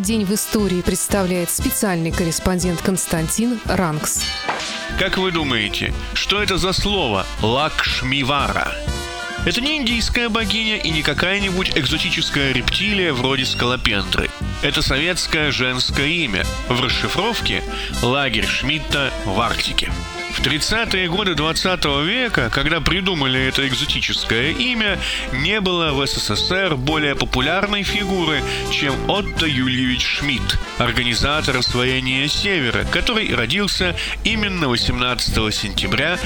день в истории представляет специальный корреспондент Константин Ранкс. Как вы думаете, что это за слово «Лакшмивара»? Это не индийская богиня и не какая-нибудь экзотическая рептилия вроде скалопендры. Это советское женское имя. В расшифровке «Лагерь Шмидта в Арктике». В 30-е годы 20 века, когда придумали это экзотическое имя, не было в СССР более популярной фигуры, чем Отто Юльевич Шмидт, организатор освоения Севера, который родился именно 18 сентября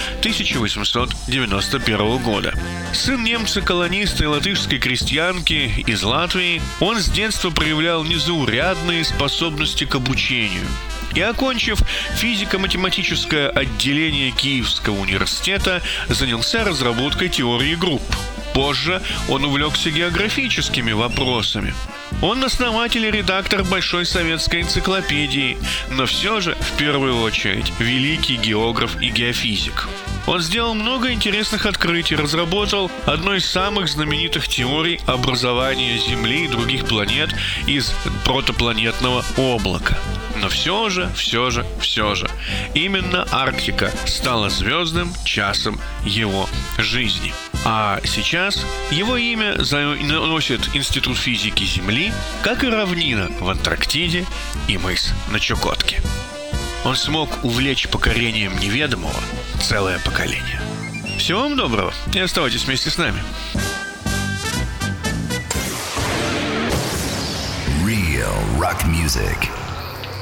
1891 года. Сын немца-колониста и латышской крестьянки из Латвии, он с детства проявлял незаурядные способности к обучению. И, окончив физико-математическое отделение Киевского университета, занялся разработкой теории групп. Позже он увлекся географическими вопросами. Он основатель и редактор Большой советской энциклопедии, но все же, в первую очередь, великий географ и геофизик. Он сделал много интересных открытий, разработал одну из самых знаменитых теорий образования Земли и других планет из протопланетного облака. Но все же, именно Арктика стала звездным часом его жизни. А сейчас его имя носит Институт физики Земли, как и равнина в Антарктиде и мыс на Чукотке. Он смог увлечь покорением неведомого целое поколение. Всего вам доброго и оставайтесь вместе с нами. Real rock music.